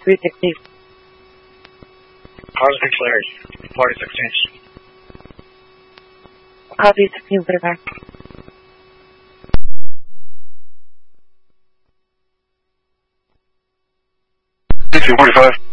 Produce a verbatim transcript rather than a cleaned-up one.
three sixty. Cars declared. Party sixteen. Copy sixteen for the car. two forty-five.